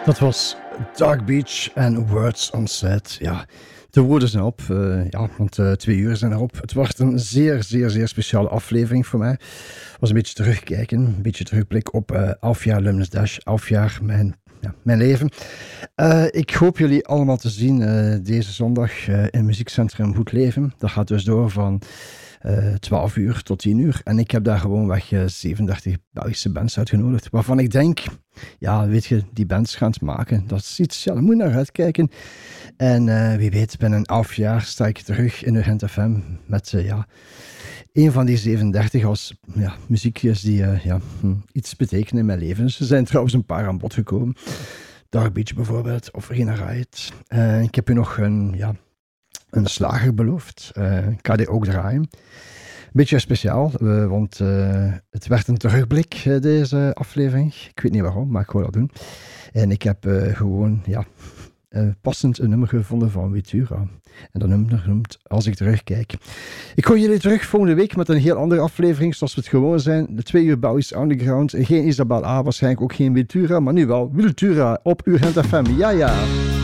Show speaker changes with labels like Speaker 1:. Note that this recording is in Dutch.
Speaker 1: Dat was Dark Beach en Words on Set. Ja, de woorden zijn op. Want 2 uur zijn erop. Het wordt een zeer, zeer, zeer speciale aflevering voor mij. Het was een beetje terugkijken. Een beetje terugblik op 11 jaar Luminous Dash. 11 jaar mijn leven. Ik hoop jullie allemaal te zien deze zondag in Muziekcentrum Goed Leven. Dat gaat dus door van 12 uur tot 10 uur. En ik heb daar gewoonweg 37 Belgische bands uitgenodigd. Waarvan ik denk, ja, weet je, die bands gaan het maken. Dat is iets, ja, daar moet je naar uitkijken. En wie weet, binnen 11 jaar sta ik terug in Urgent FM met, een van die 37 als muziekjes die iets betekenen in mijn leven. Dus er zijn trouwens een paar aan bod gekomen. Dark Beach bijvoorbeeld, of Rina Riot. Ik heb u nog een slager beloofd. Ik ga die ook draaien. Een beetje speciaal, want het werd een terugblik, deze aflevering. Ik weet niet waarom, maar ik wil dat doen. En ik heb passend een nummer gevonden van Witura. En dat nummer genoemd Als ik terugkijk. Ik hoor jullie terug volgende week met een heel andere aflevering, zoals we het gewoon zijn. De 2 uur Belgisch Underground. Geen Isabel A, waarschijnlijk ook geen Witura, maar nu wel Witura op Urgent FM. Ja.